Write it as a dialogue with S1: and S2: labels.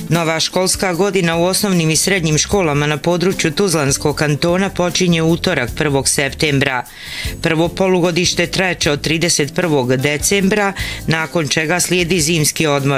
S1: Nova školska godina u osnovnim i srednjim školama na području Tuzlanskog kantona počinje utorak 1. septembra. Prvo polugodište trajeće od 31. decembra, nakon čega slijedi zimski odmor.